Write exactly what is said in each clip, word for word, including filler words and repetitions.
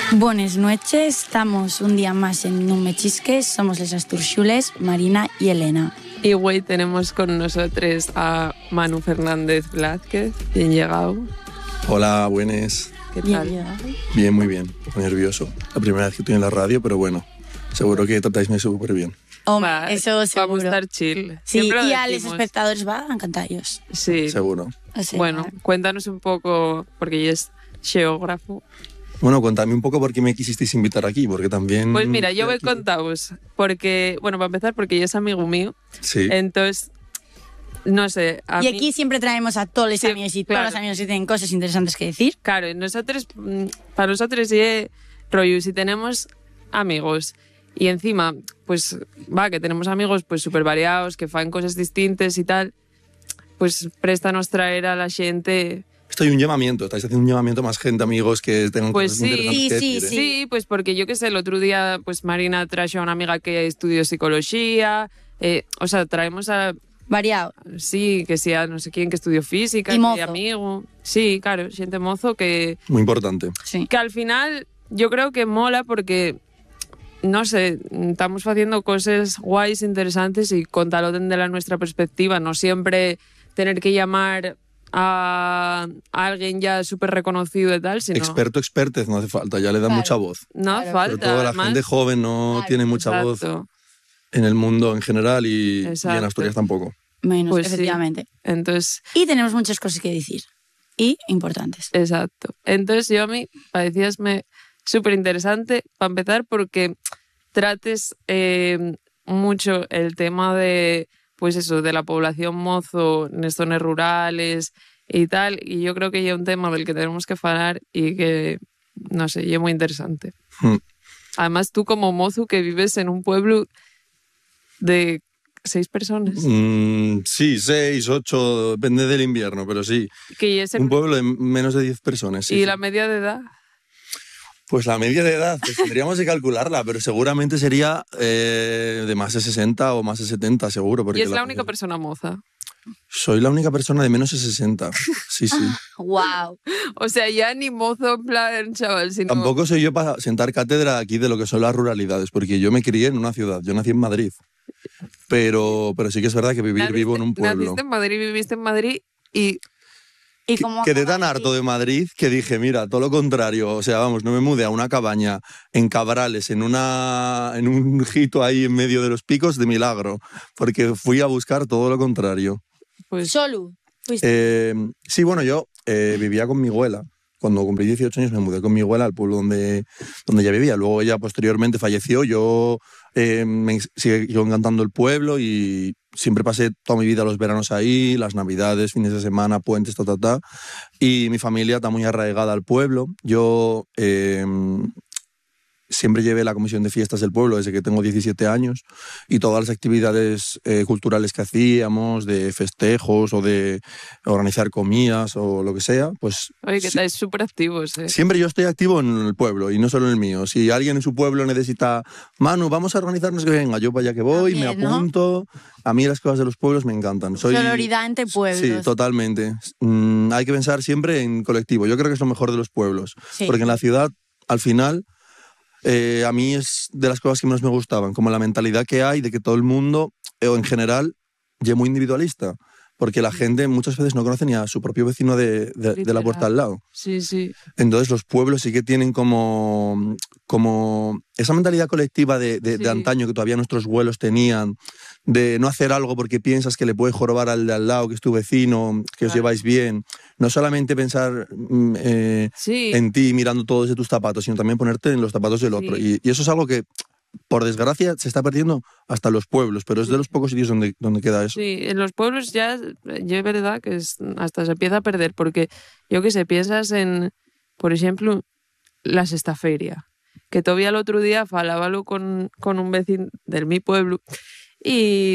Buenas noches, estamos un día más en Un Mechisque, somos les Asturxules, Marina y Elena. Y hoy tenemos con nosotros a Manu Fernández Blázquez, bien llegado. Hola, buenas. ¿Qué Bien tal? llegado. Bien, muy bien, muy nervioso. La primera vez que estoy en la radio, pero bueno, seguro que tratáisme súper bien. Hombre, Va, eso seguro. Vamos a estar chill. Sí, Siempre lo y a los decimos. espectadores va a encantar ellos. Sí. Seguro. O sea, Bueno, cuéntanos un poco, porque ella es geógrafo. Bueno, contadme un poco por qué me quisisteis invitar aquí, porque también... Pues mira, yo estoy voy aquí. contaros, porque, bueno, para empezar, porque ella es amigo mío, Sí, entonces, no sé, a y mí- aquí siempre traemos a todos los Sí, amigos y claro. todos los amigos que tienen cosas interesantes que decir. Claro, nosotros, mm, para nosotros sí, rollo, si tenemos amigos y encima, pues va, que tenemos amigos pues súper variados, que fan cosas distintas y tal, pues préstanos traer a la gente. estoy un llamamiento, estáis haciendo un llamamiento a más gente, amigos, que tengan Pues cosas sí, interesantes sí, que sí, decir, ¿eh? Sí, pues porque yo qué sé, el otro día pues Marina trajo a una amiga que estudió psicología, eh, o sea, traemos a, Variado. sí, que sea no sé quién que estudió física, Y que mozo. amigo, sí, claro, gente mozo que... Muy importante. Sí. que al final yo creo que mola porque, no sé, estamos haciendo cosas guays, interesantes y contarlo desde la nuestra perspectiva, no siempre tener que llamar a, a alguien ya súper reconocido y tal, sino... Experto, expertez, no hace falta, ya le da Claro. mucha voz. No hace Claro. falta. Sobre todo la además. gente joven no Claro, tiene mucha voz Exacto. en el mundo en general y, y en Exacto. Asturias tampoco. Menos, Pues sí. efectivamente. Entonces, Y tenemos muchas cosas que decir. Y importantes. exacto. Entonces yo a mí parecíasme súper interesante, para empezar, porque trates eh, mucho el tema de, pues eso, de la población mozo en las zonas rurales y tal, y yo creo que ya es un tema del que tenemos que hablar y que, no sé, ya es muy interesante. Hmm. Además, tú como mozo que vives en un pueblo de seis personas, Mm, sí, seis, ocho, depende del invierno, pero sí. que ya es el- Un pueblo de menos de diez personas, sí. y sí. la media de edad. Pues la media de edad, pues tendríamos que calcularla, pero seguramente sería eh, de más de sesenta o más de setenta, seguro. Porque Y es la única persona moza. Soy la única persona de menos de sesenta, sí, sí. ¡Wow! O sea, ya ni mozo en plan, chaval, sino... Tampoco soy yo para sentar cátedra aquí de lo que son las ruralidades, porque yo me crié en una ciudad, yo nací en Madrid. Pero, pero sí que es verdad que vivir Naciste- vivo en un pueblo. Naciste en Madrid, viviste en Madrid y... Y como Quedé tan harto de Madrid que dije, mira, todo lo contrario. O sea, vamos, no me mudé a una cabaña en Cabrales, en, una, en un jito ahí en medio de los picos de milagro, porque fui a buscar todo lo contrario. Pues Solo. Fuiste. Eh, sí, bueno, yo eh, vivía con mi abuela. Cuando cumplí dieciocho años me mudé con mi abuela al pueblo donde, donde ella vivía. Luego ella posteriormente falleció. Yo eh, me siguió encantando el pueblo y siempre pasé toda mi vida los veranos ahí, las navidades, fines de semana, puentes, ta, ta, ta. Y mi familia está muy arraigada al pueblo. Yo eh, siempre llevé la comisión de fiestas del pueblo desde que tengo diecisiete años y todas las actividades eh, culturales que hacíamos, de festejos o de organizar comidas o lo que sea, pues oye, que sí- estáis súper activos, ¿eh? siempre yo estoy activo en el pueblo y no solo en el mío. Si alguien en su pueblo necesita, Manu, vamos a organizarnos, que venga, yo para allá que voy, me También, ¿no? apunto. A mí las cosas de los pueblos me encantan. Soy... Sororidad entre pueblos. Sí, totalmente. Mm, hay que pensar siempre en colectivo. Yo creo que es lo mejor de los pueblos. Sí. Porque en la ciudad, al final, eh, a mí es de las cosas que menos me gustaban, como la mentalidad que hay de que todo el mundo, eh, o en general, ya es muy individualista. Porque la gente muchas veces no conoce ni a su propio vecino de, de- de la puerta al lado. Sí, sí. Entonces los pueblos sí que tienen como, como esa mentalidad colectiva de, de- de Sí. antaño que todavía nuestros abuelos tenían, de no hacer algo porque piensas que le puede jorobar al de al lado, que es tu vecino, que os Claro. lleváis bien. No solamente pensar mm, eh, Sí, en ti mirando todo desde tus zapatos, sino también ponerte en los zapatos del otro. Sí. Y, y eso es algo que, por desgracia, se está perdiendo hasta en los pueblos, pero es de los pocos sitios donde, donde queda eso. sí, en los pueblos ya, ya es verdad que es- hasta se empieza a perder, porque yo qué sé, piensas en, por ejemplo, la sextaferia, que todavía el otro día falábalo con, con un vecino del mi pueblo, y,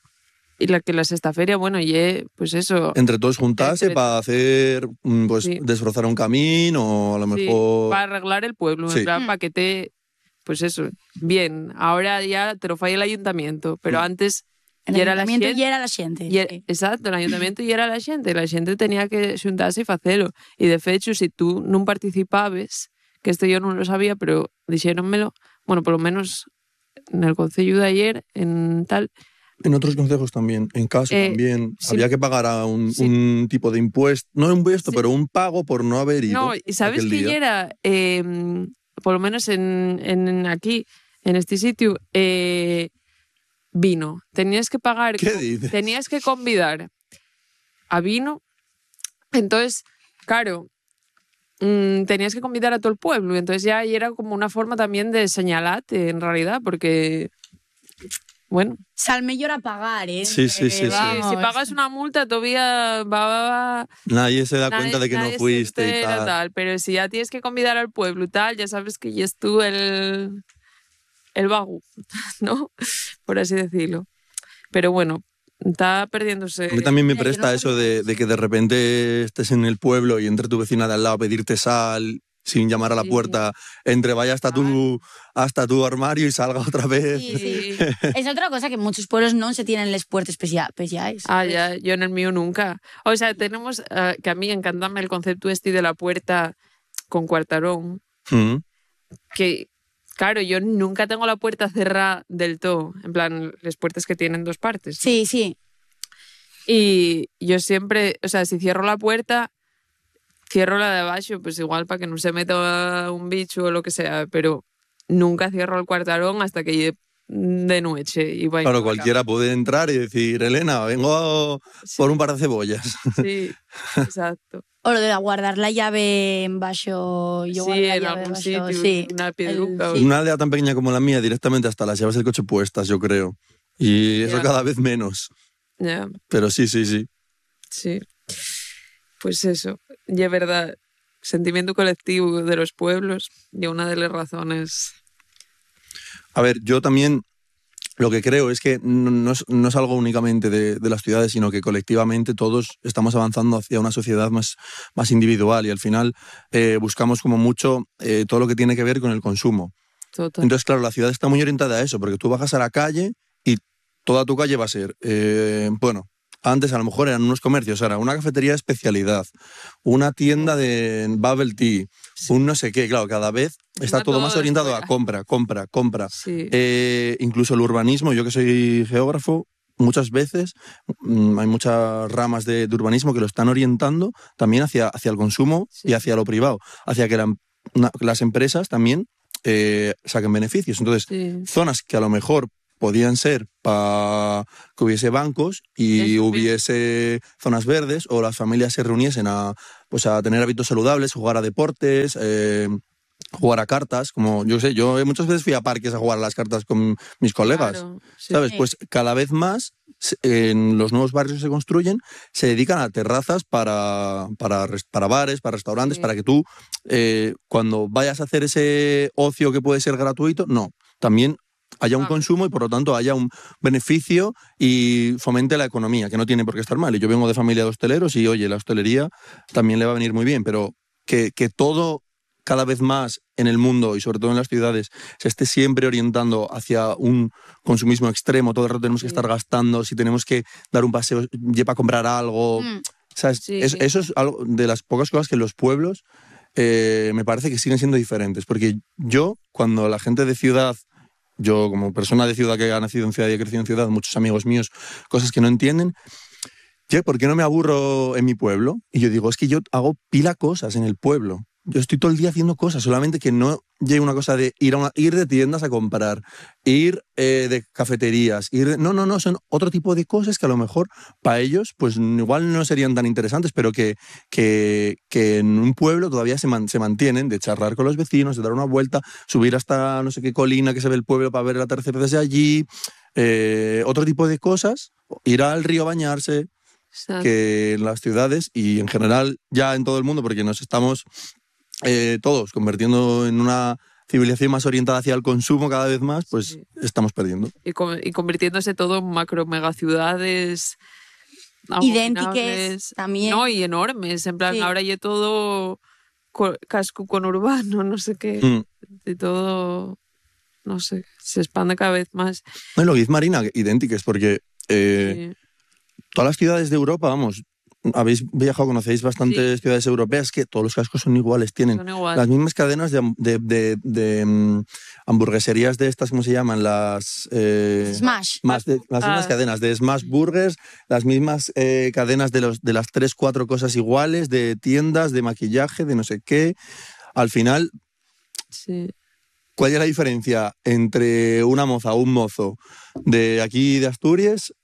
y la que la sextaferia, bueno, y pues eso... Entre todos juntarse Entre- para hacer, mm, pues, Sí. desbrozar un camino o a lo Sí, mejor... para arreglar el pueblo, Sí. en plan, Mm. para que te... Pues eso, bien, ahora ya te lo falla el ayuntamiento, pero Mm. antes El ya era la ayuntamiento xente- y era la gente. Y era- sí. exacto, el ayuntamiento ya era la xente, la xente tenía que xuntarse e facelo. E de fecho, se tú non participabes, que esto yo no lo sabía, pero dixéronmelo, bueno, por lo menos en el concello de ayer, en tal... En otros consejos también, en caso Eh, también, sí. había que pagar a un, Sí. un tipo de impuesto, no un impuesto, Sí. pero un pago por no haber ido. No, ¿y sabes aquel que día. ya era, eh, por lo menos en, en aquí, en este sitio, eh, vino? Tenías que pagar, ¿Qué dices? tenías que convidar a vino, entonces, claro, mmm, tenías que convidar a todo el pueblo, entonces ya ahí era como una forma también de señalarte, en realidad, porque, bueno... Sal mellor a pagar, ¿eh? Sí, sí, sí, sí. Vamos. Si pagas una multa todavía va, va, va- Nadie se da nadie- cuenta de que no nadie se fuiste y entera, tal. Pero si ya tienes que convidar al pueblo y tal, ya sabes que ya es tú el, el vago, ¿no? Por así decirlo. Pero bueno, está perdiéndose. A mí también me Mira, yo presta no eso sabía de, eso. de que de repente estés en el pueblo y entre tu vecina de al lado a pedirte sal sin llamar a la Sí. puerta, entre vaya hasta tu, hasta tu armario y salga otra vez. Sí, sí. Sí. Es otra cosa que en muchos pueblos no se tienen les puertas especiales. Ah, ya, yo en el mío nunca. O sea, tenemos, eh, que a mí encantame el concepto este de la puerta con cuartarón, Mm. que, claro, yo nunca tengo la puerta cerrada del todo, en plan, las puertas que tienen dos partes. Sí, sí. Y yo siempre, o sea, si cierro la puerta, cierro la de abajo, pues igual para que no se meta un bicho o lo que sea, pero nunca cierro el cuartarón hasta que llegue de noche. Y vaya Claro, para cualquiera puede entrar y decir, Elena, vengo Sí. por un par de cebollas. Sí, exacto. O lo de guardar la llave en baixo. Yo Sí, guardo la en llave algún baixo, sitio, sí. una El- piedruca o- sí. Una aldea tan pequeña como la mía, directamente hasta las llaves del coche puestas, yo creo. Y eso Ya. cada vez menos. Ya, Pero sí, sí, sí. sí. Pues eso, y es verdad, sentimiento colectivo de los pueblos y una de las razones. A ver, yo también lo que creo es que no, no es, no es algo únicamente de, de las ciudades, sino que colectivamente todos estamos avanzando hacia una sociedad más, más individual y al final eh, buscamos como mucho eh, todo lo que tiene que ver con el consumo. Total. Entonces, claro, la ciudad está muy orientada a eso, porque tú bajas a la calle y toda tu calle va a ser, eh, bueno, antes a lo mejor eran unos comercios, ahora una cafetería de especialidad, una tienda de bubble tea, un no sé qué, claro, cada vez está Una todo más todo orientado fuera. a compra, compra, compra. Sí. Eh, incluso el urbanismo, yo que soy geógrafo, muchas veces mmm, hay muchas ramas de, de urbanismo que lo están orientando también hacia, hacia el consumo Sí. y hacia lo privado, hacia que la- una- las empresas también eh, saquen beneficios. Entonces, Sí. zonas que a lo mejor podían ser para que hubiese bancos y Eso, hubiese zonas verdes o las familias se reuniesen a, pues a tener hábitos saludables, jugar a deportes, eh, jugar a cartas, como yo sé, yo muchas veces fui a parques a jugar a las cartas con mis colegas, Claro, sí. ¿sabes? Sí. Pues cada vez más se- en los nuevos barrios que se construyen se dedican a terrazas para, para, res- para bares, para restaurantes, Sí. para que tú eh, cuando vayas a hacer ese ocio que puede ser gratuito, no, también haya un Ah. consumo y por lo tanto haya un beneficio y fomente la economía, que no tiene por qué estar mal. Y yo vengo de familia de hosteleros y oye, la hostelería también le va a venir muy bien, pero que, que todo cada vez más en el mundo y sobre todo en las ciudades se esté siempre orientando hacia un consumismo extremo, todo el rato tenemos que Sí. estar gastando, si tenemos que dar un paseo para comprar algo, Mm. ¿sabes? Sí. Es- eso es algo de las pocas cosas que en los pueblos eh, me parece que siguen siendo diferentes, porque yo cuando la gente de ciudad, yo como persona de ciudad que ha nacido en ciudad y ha crecido en ciudad, muchos amigos míos, cosas que no entienden, che, ¿por qué no me aburro en mi pueblo? Y yo digo, es que yo hago pila cosas en el pueblo. Yo estoy todo el día haciendo cosas, solamente que no llegue una cosa de ir, a una- ir de tiendas a comprar, ir eh, de cafeterías, ir de- no, no, no, son otro tipo de cosas que a lo mejor para ellos pues igual no serían tan interesantes, pero que, que, que en un pueblo todavía se, man- se mantienen, de charlar con los vecinos, de dar una vuelta, subir hasta no sé qué colina que se ve el pueblo para ver el atardecer desde allí, eh, otro tipo de cosas, ir al río a bañarse, Exacto. que en las ciudades y en general ya en todo el mundo, porque nos estamos eh, todos convirtiendo en una civilización más orientada hacia el consumo cada vez más, pues Sí. estamos perdiendo. Y, con- y convirtiéndose todo en macro megaciudades Idéntiques abominables. también. No, y enormes. En plan, Sí. ahora ya todo co- casco conurbano, no sé qué. Mm. De todo, no sé, se expande cada vez más. No, y lo que dice Marina, idénticas, porque eh, Sí. todas las ciudades de Europa, vamos, habéis viajado, conocéis bastantes Sí. ciudades europeas, que todos los cascos son iguales, tienen Son iguales. las mismas cadenas de, de, de, de, um, hamburgueserías de estas, ¿cómo se llaman? Las... Eh, Smash. más de, las mismas Ah. cadenas de Smash Burgers, las mismas eh, cadenas de, los, de las tres, cuatro cosas iguales, de tiendas, de maquillaje, de no sé qué. Al final, Sí. ¿cuál es la diferencia entre una moza o un mozo de aquí de Asturias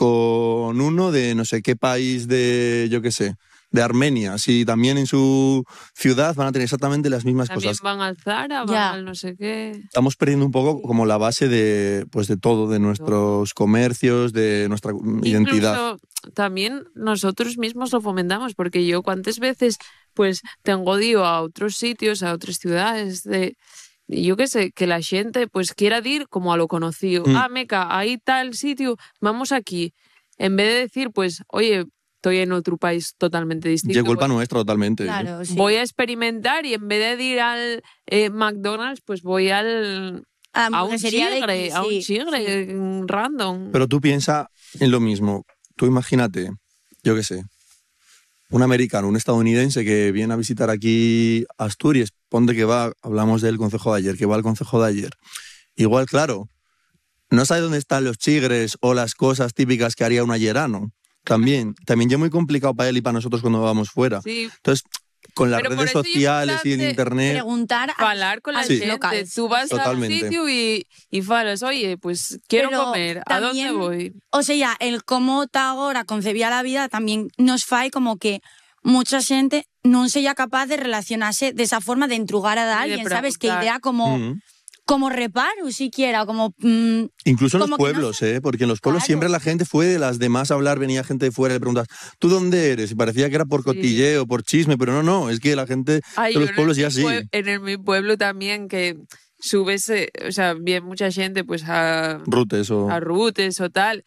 con uno de no sé qué país de, yo qué sé, de Armenia? Si también en su ciudad van a tener exactamente las mismas También cosas. van al Zara, van Ya. al no sé qué. Estamos perdiendo un poco como la base de, pues de todo, de nuestros comercios, de nuestra identidad. Incluso también nosotros mismos lo fomentamos, porque yo cuántas veces pues tengo ido a otros sitios, a otras ciudades, de yo qué sé, que la gente pues quiera ir como a lo conocido. Mm. Ah, meca, ahí tal sitio, vamos aquí. En vez de decir, pues, oye, estoy en otro país totalmente distinto. Y es culpa pues, nuestra totalmente. ¿eh? Claro, sí. voy a experimentar y en vez de ir al eh, McDonald's, pues voy al Ah, a un hamburguesería de chigre, X, a un sí, chigre sí. mm, random. Pero tú piensa en lo mismo. Tú imagínate, yo qué sé, un americano, un estadounidense que viene a visitar aquí Asturias, ponte que va, hablamos del concejo de ayer, que va al concejo de ayer. Igual, claro, no sabe dónde están los chigres o las cosas típicas que haría un ayerano. También, también ya es muy complicado para él y para nosotros cuando vamos fuera. Sí, Entonces, con las Pero por redes eso es sociales y en importante internet... Preguntar a, falar con la a los Sí. gente. locales. Tú vas Totalmente. a un sitio y, y falas, oye, pues quiero Pero comer, ¿a dónde también- voy? O sea, el cómo ta agora concebía la vida también nos fai como que mucha xente non sería capaz de relacionarse de esa forma, de entrugar a de alguien, sabes? Que preguntar. idea como, Mm. como reparo siquiera, como... mm, Incluso en los Como que no pueblos, sé. ¿eh? Porque en los pueblos Claro. siempre la gente fue de las demás a hablar, venía gente de fuera y le preguntas, ¿tú dónde eres? Y parecía que era por Sí. cotilleo, por chisme, pero no, no, es que la gente Ay, de yo los en pueblos el ya mi sí. pue- En el, mi pueblo también, que subes, eh, o sea, bien mucha gente pues a, Rutes o... a rutes o tal.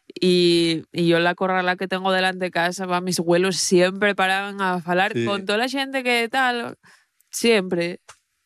Y, y yo en la corrala que tengo delante de casa, va, mis abuelos siempre paraban a falar Sí. con toda la gente que tal, siempre.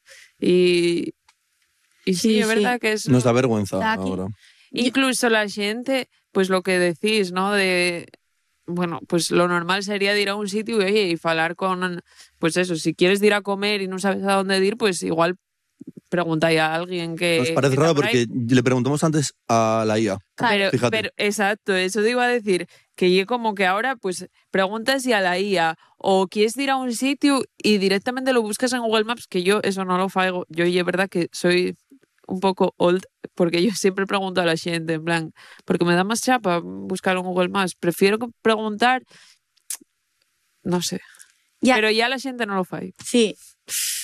Y, y sí, Sí, es sí. verdad que eso... Nos da vergüenza Está aquí. ahora. Incluso la gente, pues lo que decís, ¿no? De, bueno, pues lo normal sería de ir a un sitio y, oye, y falar con, pues eso, si quieres ir a comer y no sabes a dónde ir, pues igual preguntáis a alguien que... Nos parece que raro está por ahí. porque le preguntamos antes a la I A. Pero, Fíjate. pero, exacto, eso te iba a decir, que yo como que ahora, pues, preguntas si a la I A o quieres ir a un sitio y directamente lo buscas en Google Maps, que yo eso no lo fago. Yo, y es verdad que soy un poco old, porque yo siempre pregunto a la gente, en plan, porque me da más chapa buscar en Google Maps. Prefiero preguntar, no sé. Ya. Pero ya la gente no lo fai. Sí.